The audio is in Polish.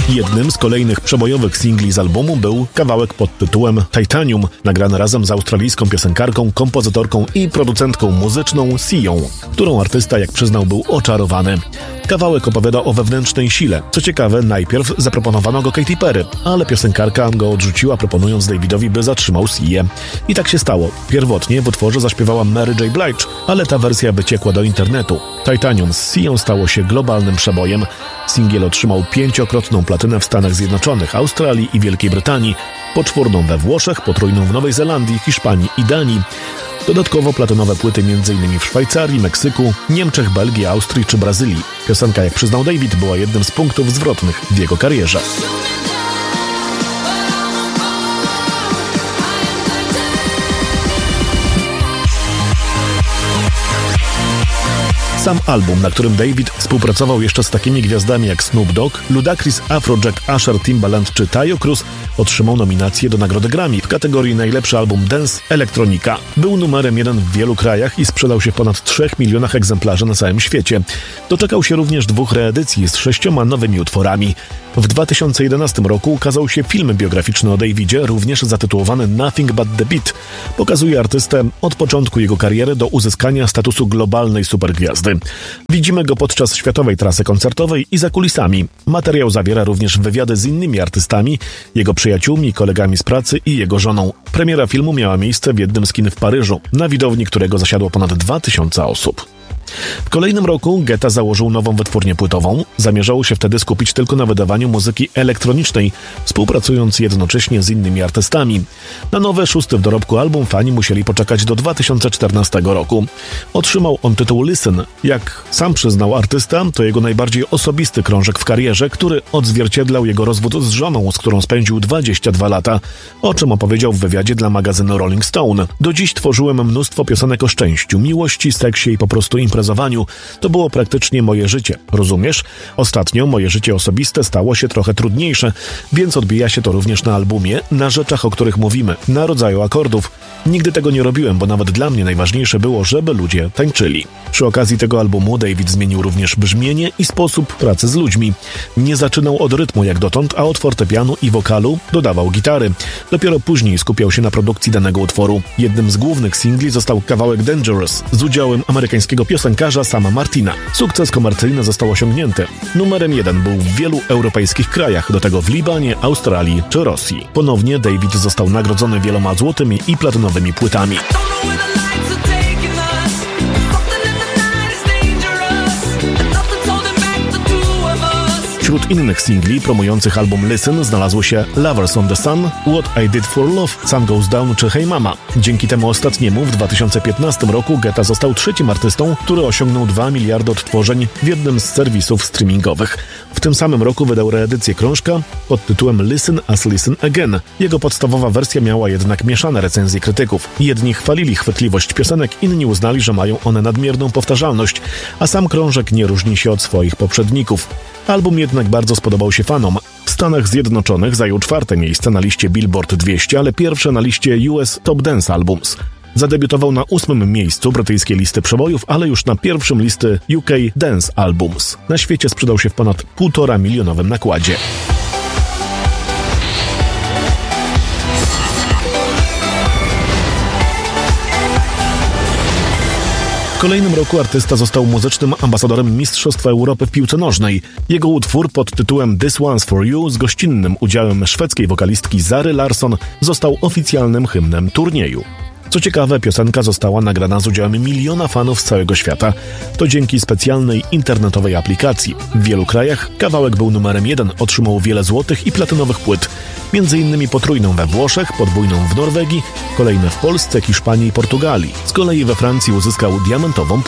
Jednym z kolejnych przebojowych singli z albumu był kawałek pod tytułem Titanium, nagrany razem z australijską piosenkarką, kompozytorką i producentką muzyczną Sią, którą artysta, jak przyznał, był oczarowany. Kawałek opowiada o wewnętrznej sile. Co ciekawe, najpierw zaproponowano go Katy Perry, ale piosenkarka go odrzuciła, proponując Davidowi, by zatrzymał Się. I tak się stało. Pierwotnie w utworze zaśpiewała Mary J. Blige, ale ta wersja wyciekła do internetu. Titanium z Sią stało się globalnym przebojem. Singiel otrzymał 5-krotną platynę w Stanach Zjednoczonych, Australii i Wielkiej Brytanii, poczwórną we Włoszech, potrójną w Nowej Zelandii, Hiszpanii i Danii. Dodatkowo platynowe płyty m.in. w Szwajcarii, Meksyku, Niemczech, Belgii, Austrii czy Brazylii. Piosenka, jak przyznał David, była jednym z punktów zwrotnych w jego karierze. Sam album, na którym David współpracował jeszcze z takimi gwiazdami jak Snoop Dogg, Ludacris, Afrojack, Usher, Timbaland czy Taio Cruz, otrzymał nominację do nagrody Grammy w kategorii Najlepszy album Dance Elektronika. Był numerem 1 w wielu krajach i sprzedał się w ponad 3 milionach egzemplarzy na całym świecie. Doczekał się również 2 reedycji z 6 nowymi utworami. W 2011 roku ukazał się film biograficzny o Davidzie, również zatytułowany Nothing But The Beat. Pokazuje artystę od początku jego kariery do uzyskania statusu globalnej supergwiazdy. Widzimy go podczas światowej trasy koncertowej i za kulisami. Materiał zawiera również wywiady z innymi artystami, jego przyjaciółmi, kolegami z pracy i jego żoną. Premiera filmu miała miejsce w jednym z kin w Paryżu, na widowni którego zasiadło ponad 2000 osób. W kolejnym roku Guetta założył nową wytwórnię płytową. Zamierzało się wtedy skupić tylko na wydawaniu muzyki elektronicznej, współpracując jednocześnie z innymi artystami. Na nowy, 6. w dorobku album fani musieli poczekać do 2014 roku. Otrzymał on tytuł Listen. Jak sam przyznał artysta, to jego najbardziej osobisty krążek w karierze, który odzwierciedlał jego rozwód z żoną, z którą spędził 22 lata, o czym opowiedział w wywiadzie dla magazynu Rolling Stone. Do dziś tworzyłem mnóstwo piosenek o szczęściu, miłości, seksie i po prostu imprezowaniu. To było praktycznie moje życie, rozumiesz? Ostatnio moje życie osobiste stało się trochę trudniejsze, więc odbija się to również na albumie, na rzeczach, o których mówimy, na rodzaju akordów. Nigdy tego nie robiłem, bo nawet dla mnie najważniejsze było, żeby ludzie tańczyli. Przy okazji tego albumu David zmienił również brzmienie i sposób pracy z ludźmi. Nie zaczynał od rytmu jak dotąd, a od fortepianu i wokalu dodawał gitary. Dopiero później skupiał się na produkcji danego utworu. Jednym z głównych singli został kawałek Dangerous z udziałem amerykańskiego piosenkarza Sama Martina. Sukces komercyjny został osiągnięty. Numerem 1 był w wielu europejskich krajach, do tego w Libanie, Australii czy Rosji. Ponownie David został nagrodzony wieloma złotymi i platynowymi płytami. Wśród innych singli promujących album Listen znalazły się Lovers on the Sun, What I Did for Love, Sun Goes Down czy Hey Mama. Dzięki temu ostatniemu w 2015 roku Guetta został 3. artystą, który osiągnął 2 miliardy odtworzeń w jednym z serwisów streamingowych. W tym samym roku wydał reedycję krążka pod tytułem Listen as Listen Again. Jego podstawowa wersja miała jednak mieszane recenzje krytyków. Jedni chwalili chwytliwość piosenek, inni uznali, że mają one nadmierną powtarzalność, a sam krążek nie różni się od swoich poprzedników. Album jednak bardzo spodobał się fanom. W Stanach Zjednoczonych zajął 4. miejsce na liście Billboard 200, ale pierwsze na liście US Top Dance Albums. Zadebiutował na 8. miejscu brytyjskiej listy przebojów, ale już na 1. listy UK Dance Albums. Na świecie sprzedał się w ponad 1,5 milionowym nakładzie. W kolejnym roku artysta został muzycznym ambasadorem Mistrzostw Europy w piłce nożnej. Jego utwór pod tytułem This One's For You z gościnnym udziałem szwedzkiej wokalistki Zary Larsson został oficjalnym hymnem turnieju. Co ciekawe, piosenka została nagrana z udziałem miliona fanów z całego świata. To dzięki specjalnej internetowej aplikacji. W wielu krajach kawałek był numerem 1, otrzymał wiele złotych i platynowych płyt. Między innymi potrójną we Włoszech, podwójną w Norwegii, kolejne w Polsce, Hiszpanii i Portugalii. Z kolei we Francji uzyskał diamentową